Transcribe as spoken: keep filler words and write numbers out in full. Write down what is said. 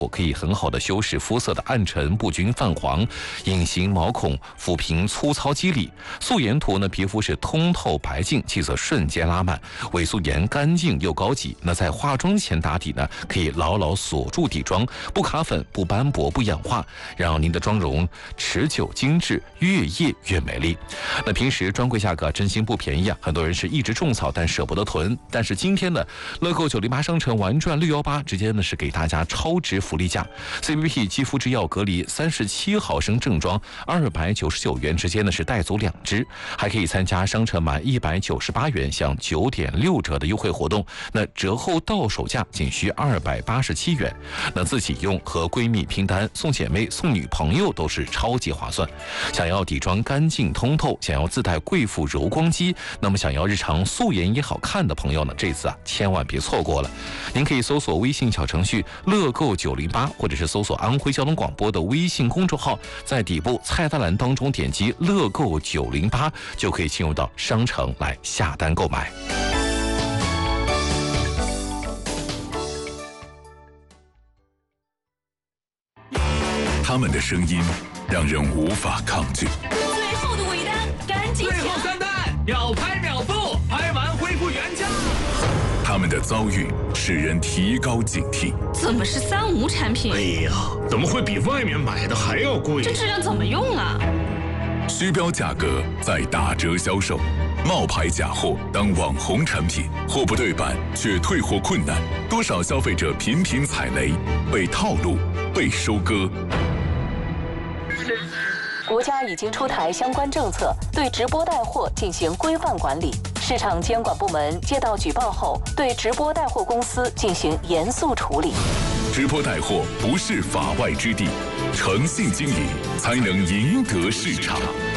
可以很好的修饰肤色的暗沉、不均、泛黄、隐形毛孔，抚平粗糙肌理。素颜涂呢，皮肤是通透白净，气色瞬间拉满。伪素颜干净又高级。那在化妆前打底呢，可以牢牢锁住底妆，不卡粉、不斑驳、不氧化，让您的妆容持久精致，越夜越美丽。那平时专柜价格真心不便宜啊，很多人是一直种草，但舍不得囤。但是今天呢，乐购九零八商城玩转六一八直接呢是给大家超值福利价 ，C B P 肌肤之钥隔离三十七毫升正装二百九十九元，直接呢是带走两支，还可以参加商城满一百九十八元享九点六折的优惠活动，那折后到手价仅需二百八十七元。那自己用和闺蜜拼单、送姐妹、送女朋友都是超级划算。想要底妆干净通透，想要自带贵妇柔光肌，那么想要日常素颜也好看的朋友呢，这次啊千万别错过了。您可以搜索微信小程序乐购九零八，或者是搜索安徽交通广播的微信公众号，在底部菜单栏当中点击乐购九零八，就可以进入到商城来下单购买。 他们的声音让人无法抗拒。 最后的尾单，赶紧抢！ 最后三单，秒拍秒付，拍完恢复原价。 他们的遭遇使人提高警惕。 怎么是三无产品？ 哎呀，怎么会比外面买的还要贵？ 这质量怎么用啊？ 虚标价格再打折销售，冒牌假货当网红产品，货不对版却退货困难，多少消费者频频踩雷，被套路，被收割。 国家已经出台相关政策，对直播带货进行规范管理。市场监管部门接到举报后，对直播带货公司进行严肃处理。 直播带货不是法外之地，诚信经营才能赢得市场。